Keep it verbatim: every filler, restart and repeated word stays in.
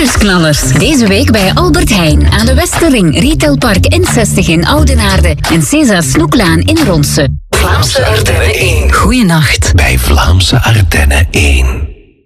Nieuwsknallers. Deze week bij Albert Heijn aan de Westerring, Retailpark N zestig in Oudenaarde en César Snoeklaan in Ronse. Vlaamse Ardennen één. Goeienacht. Bij Vlaamse Ardennen één.